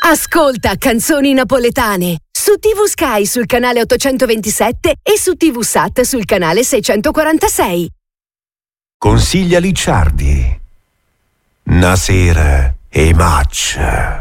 Ascolta Canzoni Napoletane su TV Sky sul canale 827 e su TV Sat sul canale 646. Consiglia Licciardi. Nasera e match.